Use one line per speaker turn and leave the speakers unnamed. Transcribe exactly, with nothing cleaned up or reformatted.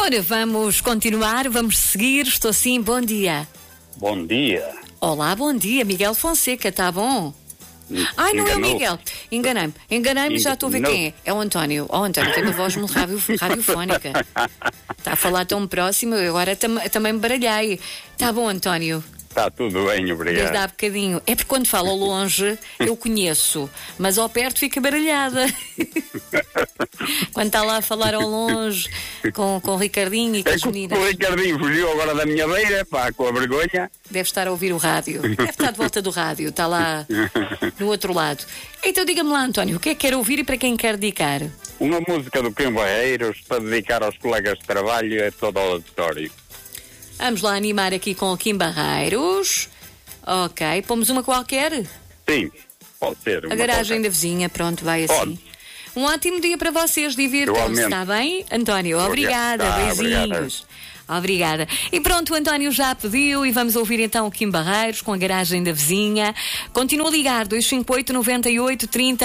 Ora, vamos continuar, vamos seguir. Estou sim, bom dia.
Bom dia.
Olá, bom dia, Miguel Fonseca, está bom? Ai, não é o Miguel. Enganei-me. Enganei-me e já estou a ver quem é. É o António. Oh, António, tem uma voz muito radio, radiofónica. Está a falar tão próximo, eu agora tam, também me baralhei. Está bom, António?
Está tudo bem, obrigado.
Desde há bocadinho. É porque quando falo ao longe, eu conheço, mas ao perto fica baralhada. Quando está lá a falar ao longe, com, com o Ricardinho e com
é
as meninas.
O Ricardinho fugiu agora da minha beira, pá, com a vergonha.
Deve estar a ouvir o rádio. Deve estar de volta do rádio, está lá no outro lado. Então diga-me lá, António, o que é que quer ouvir e para quem quer dedicar?
Uma música do Kim Barreiros para dedicar aos colegas de trabalho e a todo o auditório.
Vamos lá animar aqui com o Kim Barreiros. Ok, pomos uma qualquer?
Sim, pode ser.
A garagem da vizinha, pronto, vai assim.
Pode.
Um ótimo dia para vocês, divirtam-se, está bem? António, obrigada,
Tá,
beijinhos.
obrigado.
Obrigada. E pronto, o António já pediu e vamos ouvir então o Kim Barreiros com a garagem da vizinha. Continua a ligar, dois cinco oito, nove oito, três zero.